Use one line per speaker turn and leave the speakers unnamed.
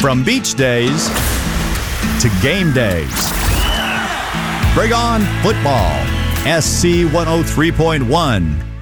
From beach days to game days. Bring on football. SC 103.1.